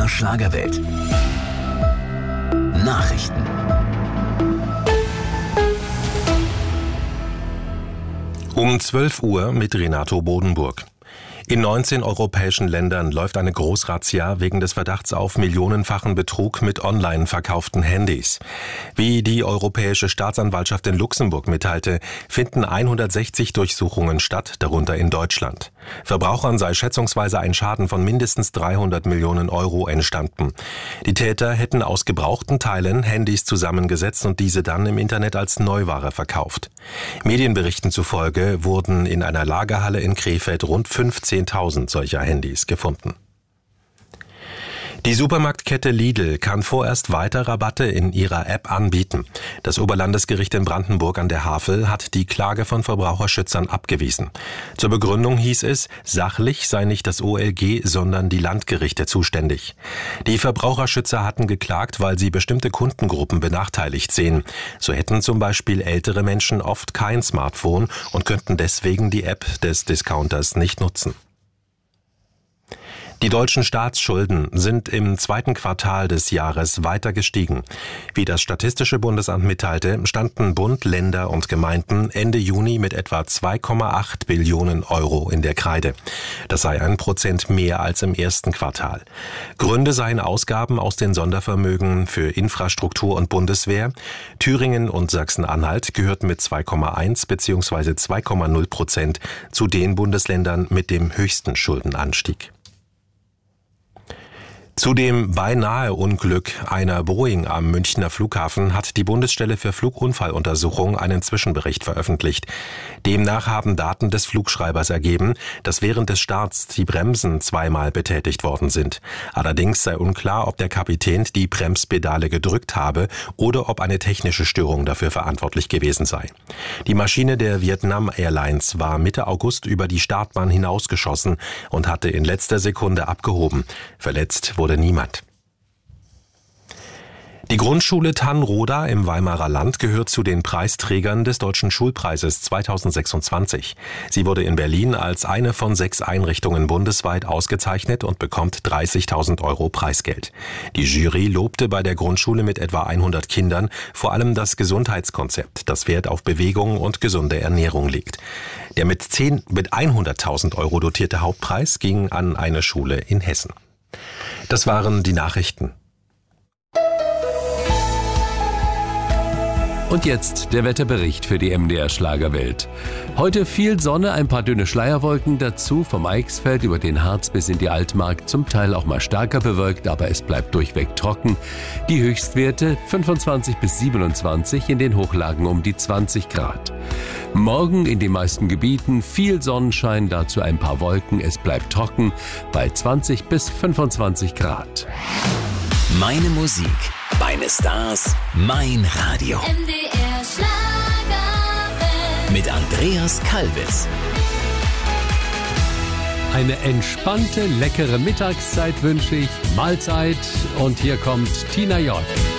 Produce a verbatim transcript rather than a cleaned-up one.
der Schlagerwelt. Nachrichten. Um zwölf Uhr mit Renato Bodenburg. In neunzehn europäischen Ländern läuft eine Großrazzia wegen des Verdachts auf millionenfachen Betrug mit online verkauften Handys. Wie die Europäische Staatsanwaltschaft in Luxemburg mitteilte, finden hundertsechzig Durchsuchungen statt, darunter in Deutschland. Verbrauchern sei schätzungsweise ein Schaden von mindestens dreihundert Millionen Euro entstanden. Die Täter hätten aus gebrauchten Teilen Handys zusammengesetzt und diese dann im Internet als Neuware verkauft. Medienberichten zufolge wurden in einer Lagerhalle in Krefeld rund fünfzehntausend solcher Handys gefunden. Die Supermarktkette Lidl kann vorerst weiter Rabatte in ihrer App anbieten. Das Oberlandesgericht in Brandenburg an der Havel hat die Klage von Verbraucherschützern abgewiesen. Zur Begründung hieß es, sachlich sei nicht das O L G, sondern die Landgerichte zuständig. Die Verbraucherschützer hatten geklagt, weil sie bestimmte Kundengruppen benachteiligt sehen. So hätten zum Beispiel ältere Menschen oft kein Smartphone und könnten deswegen die App des Discounters nicht nutzen. Die deutschen Staatsschulden sind im zweiten Quartal des Jahres weiter gestiegen. Wie das Statistische Bundesamt mitteilte, standen Bund, Länder und Gemeinden Ende Juni mit etwa zwei Komma acht Billionen Euro in der Kreide. Das sei ein Prozent mehr als im ersten Quartal. Gründe seien Ausgaben aus den Sondervermögen für Infrastruktur und Bundeswehr. Thüringen und Sachsen-Anhalt gehörten mit zwei Komma eins bzw. zwei Komma null Prozent zu den Bundesländern mit dem höchsten Schuldenanstieg. Zu dem Beinahe-Unglück einer Boeing am Münchner Flughafen hat die Bundesstelle für Flugunfalluntersuchung einen Zwischenbericht veröffentlicht. Demnach haben Daten des Flugschreibers ergeben, dass während des Starts die Bremsen zweimal betätigt worden sind. Allerdings sei unklar, ob der Kapitän die Bremspedale gedrückt habe oder ob eine technische Störung dafür verantwortlich gewesen sei. Die Maschine der Vietnam Airlines war Mitte August über die Startbahn hinausgeschossen und hatte in letzter Sekunde abgehoben. Verletzt wurde niemand. Die Grundschule Tannroda im Weimarer Land gehört zu den Preisträgern des Deutschen Schulpreises zweitausendsechsundzwanzig. Sie wurde in Berlin als eine von sechs Einrichtungen bundesweit ausgezeichnet und bekommt dreißigtausend Euro Preisgeld. Die Jury lobte bei der Grundschule mit etwa hundert Kindern vor allem das Gesundheitskonzept, das Wert auf Bewegung und gesunde Ernährung legt. Der mit zehn, mit hunderttausend Euro dotierte Hauptpreis ging an eine Schule in Hessen. Das waren die Nachrichten. Und jetzt der Wetterbericht für die M D R Schlagerwelt. Heute viel Sonne, ein paar dünne Schleierwolken dazu, vom Eichsfeld über den Harz bis in die Altmark, zum Teil auch mal stärker bewölkt, aber es bleibt durchweg trocken. Die Höchstwerte fünfundzwanzig bis siebenundzwanzig, in den Hochlagen um die zwanzig Grad. Morgen in den meisten Gebieten viel Sonnenschein, dazu ein paar Wolken, es bleibt trocken bei zwanzig bis fünfundzwanzig Grad. Meine Musik, meine Stars, mein Radio. M D R Schlagerwelt. Mit Andreas Kalbitz. Eine entspannte, leckere Mittagszeit wünsche ich, Mahlzeit, und hier kommt Tina York.